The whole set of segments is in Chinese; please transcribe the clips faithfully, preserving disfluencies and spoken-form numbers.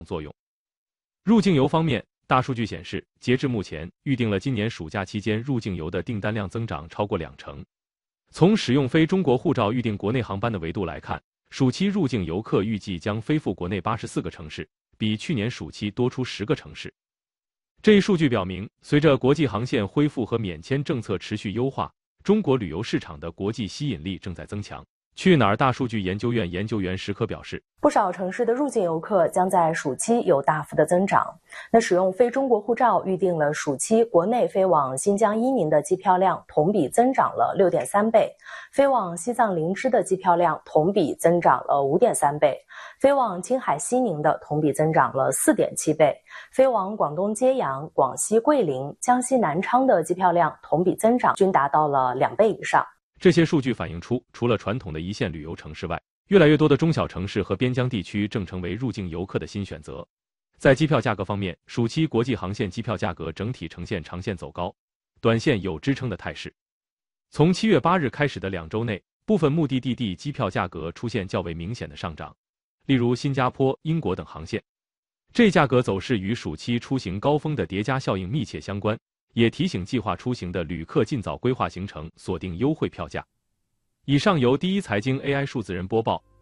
作用。入境游方面，大数据显示，截至目前，预定了今年暑假期间入境游的订单量增长超过两成。从使用非中国护照预订国内航班的维度来看，暑期入境游客预计将飞赴国内八十四个城市，比去年暑期多出十个城市。这一数据表明，随着国际航线恢复和免签政策持续优化，中国旅游市场的国际吸引力正在增强。去哪儿大数据研究院研究员石可表示， 不少城市的入境游客将在暑期有大幅的增长。那使用非中国护照预订了暑期国内飞往新疆伊宁的机票量同比增长了 六点三倍，飞往西藏林芝的机票量同比增长了 五点三倍，飞往青海西宁的同比增长了 四点七倍，飞往广东揭阳、广西桂林、江西南昌的机票量同比增长均达到了两倍以上。 这些数据反映出，除了传统的一线旅游城市外，越来越多的中小城市和边疆地区正成为入境游客的新选择。在机票价格方面，暑期国际航线机票价格整体呈现长线走高，短线有支撑的态势。从七月八日开始的两周内，部分目的地地机票价格出现较为明显的上涨，例如新加坡、英国等航线。这价格走势与暑期出行高峰的叠加效应密切相关，也提醒计划出行的旅客尽早规划行程，锁定优惠票价。以上由第一财经 A I 数字人播报。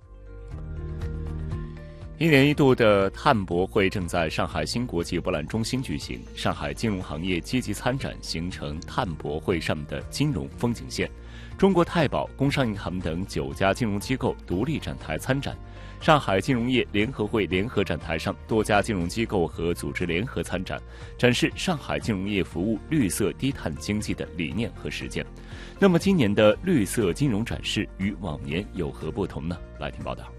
一年一度的碳博会正在上海新国际博览中心举行，上海金融行业积极参展，形成碳博会上的金融风景线。中国太保、工商银行等九家金融机构独立展台参展。上海金融业联合会联合展台上，多家金融机构和组织联合参展，展示上海金融业服务绿色低碳经济的理念和实践。那么，今年的绿色金融展示与往年有何不同呢？来听报道。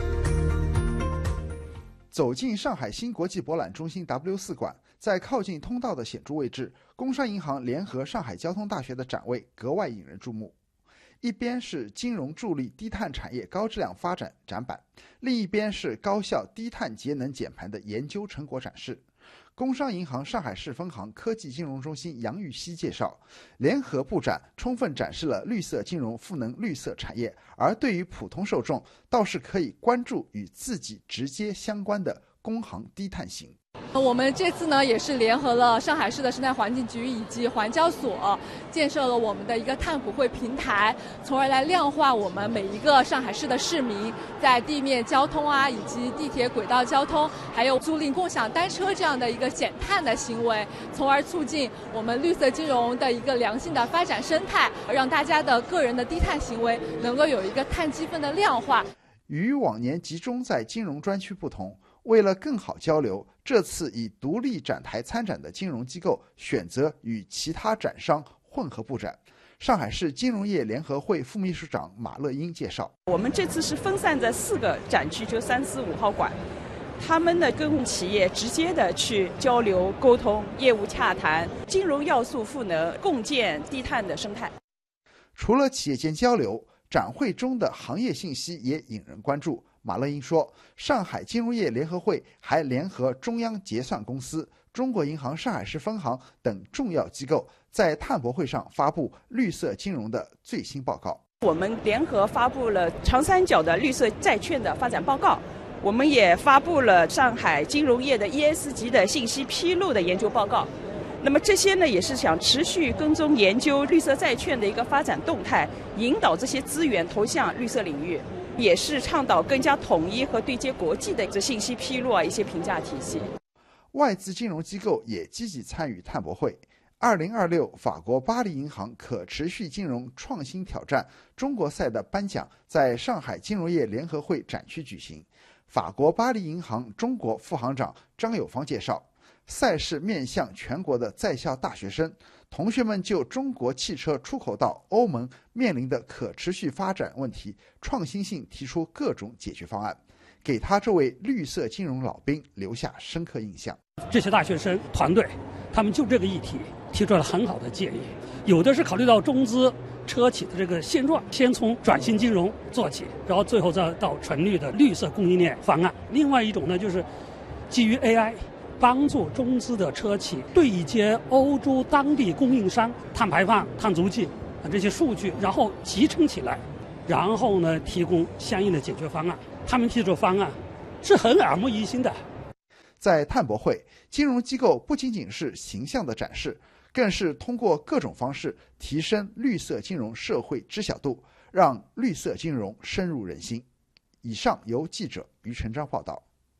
走进上海新国际博览中心 W 四 馆，在靠近通道的显著位置，工商银行联合上海交通大学的展位格外引人注目。一边是金融助力低碳产业高质量发展展板，另一边是高效低碳节能减排的研究成果展示。工商银行上海市分行科技金融中心杨玉溪介绍，联合布展充分展示了绿色金融赋能绿色产业，而对于普通受众倒是可以关注与自己直接相关的工行低碳行。 我们这次呢，也是联合了上海市的生态环境局以及环交所，建设了我们的一个碳普惠平台，从而来量化我们每一个上海市的市民在地面交通啊，以及地铁轨道交通，还有租赁共享单车这样的一个减碳的行为，从而促进我们绿色金融的一个良性的发展生态，让大家的个人的低碳行为能够有一个碳积分的量化。 与往年集中在金融专区不同，为了更好交流，这次以独立展台参展的金融机构选择与其他展商混合布展。上海市金融业联合会副秘书长马乐英介绍， 我们这次是分散在四个展区，就三四五号馆，他们呢跟企业直接的去交流沟通，业务洽谈，金融要素赋能，共建低碳的生态。 除了企业间交流，展会中的行业信息也引人关注。马乐英说，上海金融业联合会还联合中央结算公司、中国银行上海市分行等重要机构，在碳博会上发布绿色金融的最新报告。 我们联合发布了长三角的绿色债券的发展报告，我们也发布了上海金融业的 E S G 的信息披露的研究报告。那么这些呢，也是想持续跟踪研究绿色债券的一个发展动态，引导这些资源投向绿色领域，也是倡导更加统一和对接国际的这信息披露啊，一些评价体系。 外资金融机构也积极参与碳博会。二零二六法国巴黎银行可持续金融创新挑战中国赛的颁奖在上海金融业联合会展区举行。法国巴黎银行中国副行长张友芳介绍，赛事面向全国的在校大学生，同学们就中国汽车出口到欧盟面临的可持续发展问题创新性提出各种解决方案，给他这位绿色金融老兵留下深刻印象。 这些大学生团队，他们就这个议题提出了很好的建议，有的是考虑到中资车企的这个现状，先从转型金融做起，然后最后再到纯绿的绿色供应链方案。另外一种呢，就是基于 A I。帮助中资的车企对接欧洲当地供应商碳排放、碳足迹啊这些数据，然后集成起来，然后呢提供相应的解决方案。他们提出的方案是很耳目一新的。 在碳博会，金融机构不仅仅是形象的展示，更是通过各种方式提升绿色金融社会知晓度，让绿色金融深入人心。以上由记者于成章报道。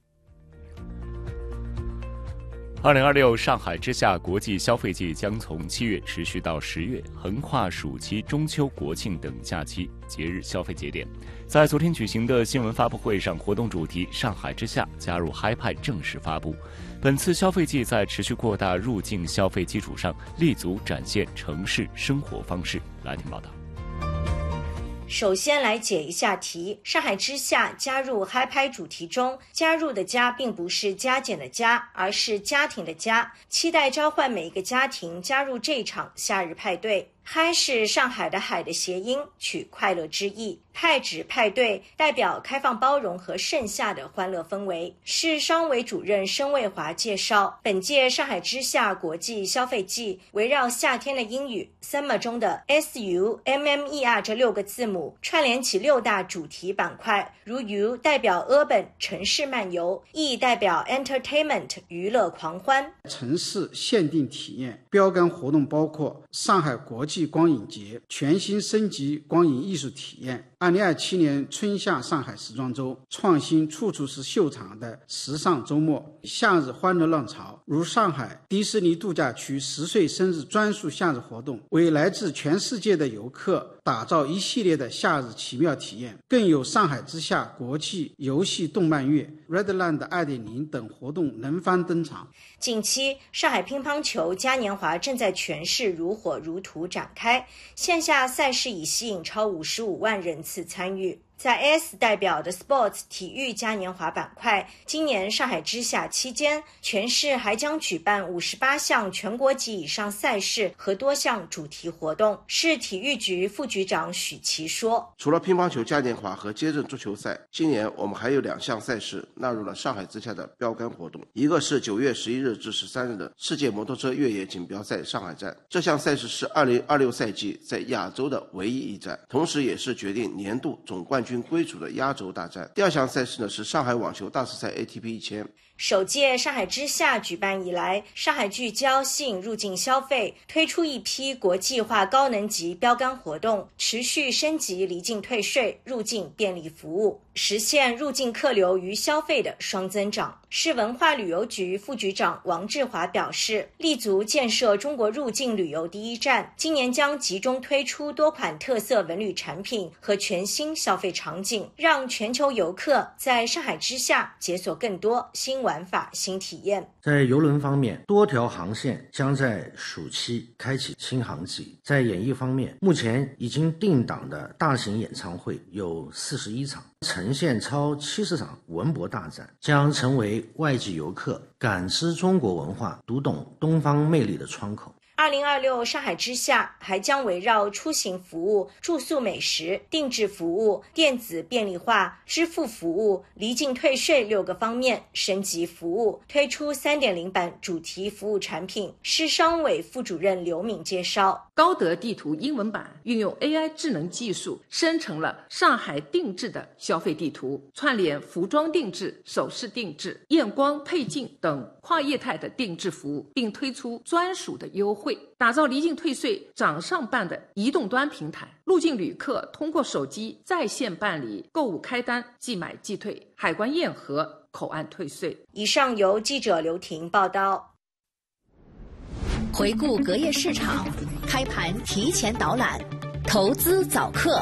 二零二六上海之夏国际消费季将从七月持续到十月，横跨暑期、中秋、国庆等假期节日消费节点。在昨天举行的新闻发布会上，活动主题“上海之夏加入嗨派”正式发布。本次消费季在持续扩大入境消费基础上，立足展现城市生活方式。来听报道。 首先来解一下题，上海之夏加入嗨拍主题中，加入的加并不是加减的加，而是家庭的家，期待召唤每一个家庭加入这场夏日派对。嗨是上海的海的谐音，取快乐之意。派指派对，代表开放包容和盛夏的欢乐氛围。市商委主任申卫华介绍，本届上海之夏国际消费季围绕夏天的英语 summer 中的 S U M M E R 这六个字母，串联起六大主题板块，如 U 代表 urban 城市漫游， E 代表 entertainment 娱乐狂欢。 城市限定体验标杆活动包括上海国际光影节、全新升级光影艺术体验、二零二七年春夏上海时装周、创新处处是秀场的时尚周末、夏日欢乐浪潮，如上海迪士尼度假区十岁生日专属夏日活动，为来自全世界的游客打造一系列的夏日奇妙体验。更有上海之夏国际游戏动漫月、 Redland 二点零 等活动轮番登场。 近期上海乒乓球嘉年华正在全市如火如荼展开，线下赛事已吸引超五十五万人次参与。在 S 代表的 Sports 体育嘉年华板块，今年上海之夏期间，全市还将举办五十八项全国级以上赛事和多项主题活动。市体育局副局长许琦说， 除了乒乓球嘉年华和街镇足球赛，今年我们还有两项赛事纳入了上海之夏的标杆活动，一个是九月十一日至十三日的世界摩托车越野锦标赛上海站，这项赛事是二零二六赛季在亚洲的唯一一站，同时也是决定年度总冠军归属的压轴大战。第二项赛事呢是上海网球大师赛 A T P 一千。 首届上海之夏举办以来，上海聚焦吸引入境消费，推出一批国际化高能级标杆活动，持续升级离境退税、入境便利服务，实现入境客流与消费的双增长。市文化旅游局副局长王志华表示，立足建设中国入境旅游第一站，今年将集中推出多款特色文旅产品和全新消费场景，让全球游客在上海之夏解锁更多新玩法、新体验。 在邮轮方面，多条航线将在暑期开启新航季。在演艺方面，目前已经定档的大型演唱会有四十一场，呈现超七十场文博大展，将成为外籍游客感知中国文化、读懂东方魅力的窗口。 二零二六上海之夏还将围绕出行服务、住宿美食、定制服务、电子便利化、支付服务、离境退税六个方面升级服务，推出 三点零 版主题服务产品。市商委副主任刘敏介绍， 高德地图英文版运用 A I 智能技术生成了上海定制的消费地图，串联服装定制、首饰定制、验光配镜等跨业态的定制服务，并推出专属的优惠，打造离境退税掌上办的移动端平台。入境旅客通过手机在线办理购物开单、即买即退、海关验核、口岸退税。 以上由记者刘婷报道。 回顾隔夜市场，开盘提前导览，投资早课。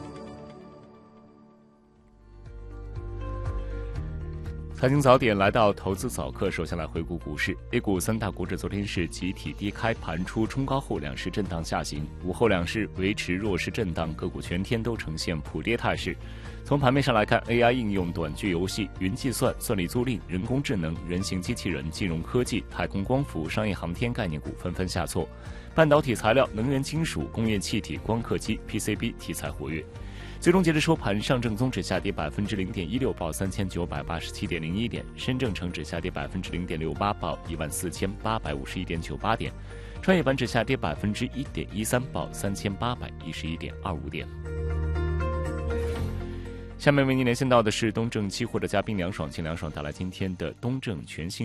财经早点来到投资早课，首先来回顾股市。A 股三大股指昨天是集体低开，盘出冲高后两市震荡下行，午后两市维持弱势震荡，个股全天都呈现普跌态势。从盘面上来看， A I 应用、短剧游戏、云计算、算力租赁、人工智能、人形机器人、金融科技、太空光伏、商业航天概念股纷纷下挫，半导体材料、能源金属、工业气体、光刻机、P C B 题材活跃。最终截至收盘，上证综指下跌百分之零点一六，报三千九百八十七点零一点；深证成指下跌百分之零点六八，报一万四千八百五十一点九八点；创业板指下跌百分之一点一三，报三千八百一十一点二五点。下面为您连线到的是东证期货的嘉宾梁爽，请梁爽带来今天的东证全新